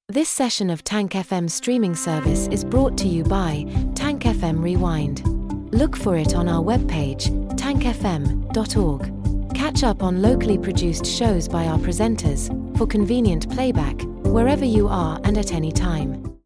This session of Tank FM streaming service is brought to you by Tank FM Rewind. Look for it on our webpage, tankfm.org. Catch up on locally produced shows by our presenters, for convenient playback, wherever you are and at any time.